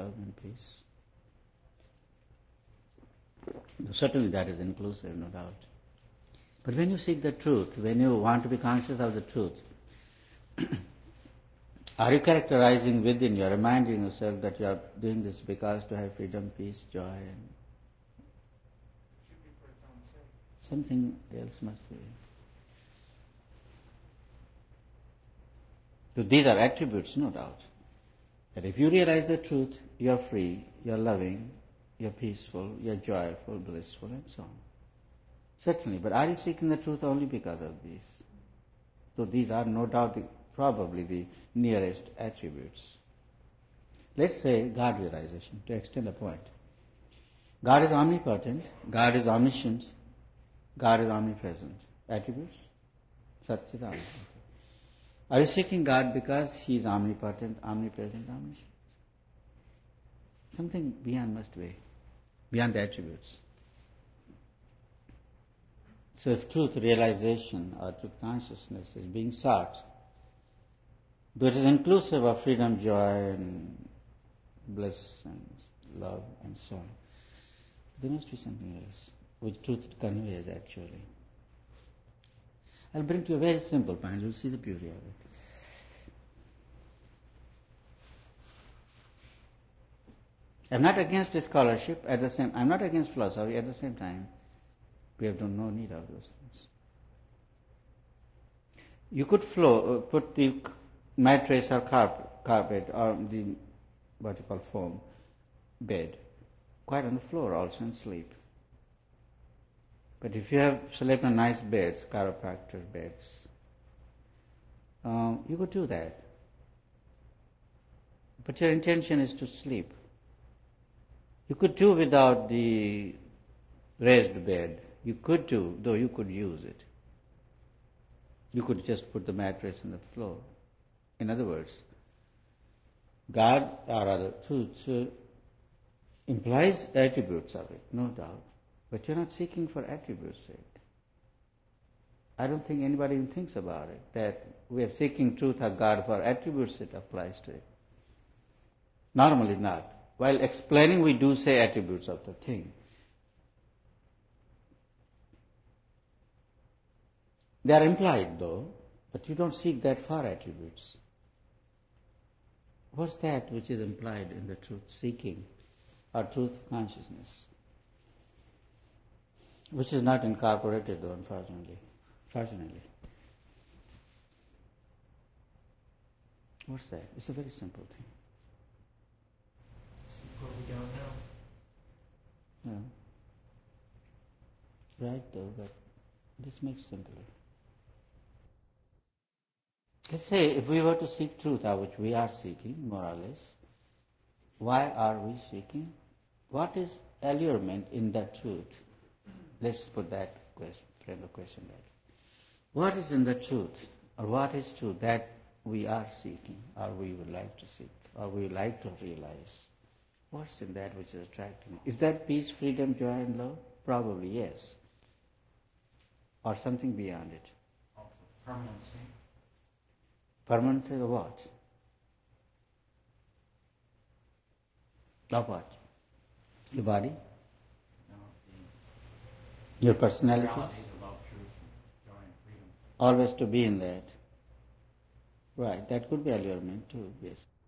love and peace. Certainly that is inclusive, no doubt. But when you seek the truth, when you want to be conscious of the truth, are you characterizing within, you are reminding yourself that you are doing this because to have freedom, peace, joy, and something else must be. So these are attributes, no doubt. That if you realize the truth, you are free, you are loving, you are peaceful, you are joyful, blissful, and so on. Certainly, but are you seeking the truth only because of these? So these are no doubt probably the nearest attributes. Let's say God realization, to extend a point. God is omnipotent, God is omniscient, God is omnipresent. Attributes? Satchidananda. Are you seeking God because He is omnipotent, omnipresent, omniscient? Something beyond must be, beyond the attributes. So if truth realization or truth consciousness is being sought, though it is inclusive of freedom, joy, and bliss, and love, and so on, there must be something else which truth conveys actually. I'll bring to you a very simple point, you'll see the beauty of it. I'm not against scholarship, I'm not against philosophy, at the same time, we have no need of those things. You could put the mattress or carpet or the what you call foam bed quite on the floor also and sleep. But if you have slept on nice beds, chiropractor beds, you could do that. But your intention is to sleep. You could do without the raised bed. You could do, though you could use it. You could just put the mattress on the floor. In other words, God or other truth implies attributes of it, no doubt. But you're not seeking for attributes' sake. I don't think anybody even thinks about it, that we are seeking truth of God for attributes it applies to it. Normally not. While explaining, we do say attributes of the thing. They are implied though, but you don't seek that for attributes. What's that which is implied in the truth seeking or truth consciousness? Which is not incorporated though, unfortunately. Fortunately. What's that? It's a very simple thing. Seek what we don't know. Yeah. Right though, but this makes simpler. Let's say if we were to seek truth, which we are seeking, more or less, why are we seeking? What is allurement in that truth? Let's put that frame of question back. What is in the truth, or what is truth that we are seeking, or we would like to seek, or we would like to realize? What's in that which is attracting? Is that peace, freedom, joy, and love? Probably yes. Or something beyond it. Also, permanency. Permanency of what? Of what? Your body? No, Your personality? realities of love, truth, and joy, and freedom. Always to be in that. Right, that could be allurement too, yes.